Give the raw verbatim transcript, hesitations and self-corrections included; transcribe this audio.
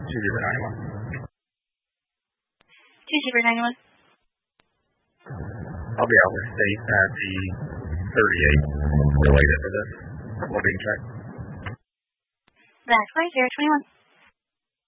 two zero nine one. two zero nine one. I'll be out with state at the thirty-eight related to this loading check. That's right, zero twenty-one.